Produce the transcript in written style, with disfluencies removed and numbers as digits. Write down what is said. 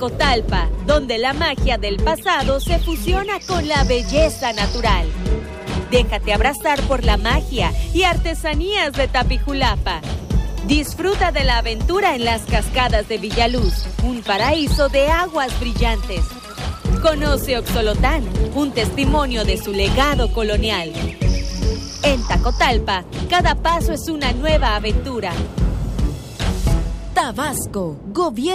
Tacotalpa, donde la magia del pasado se fusiona con la belleza natural. Déjate abrazar por la magia y artesanías de Tapijulapa. Disfruta de la aventura en las cascadas de Villaluz, un paraíso de aguas brillantes. Conoce Oxolotán, un testimonio de su legado colonial. En Tacotalpa, cada paso es una nueva aventura. Tabasco, Gobierno.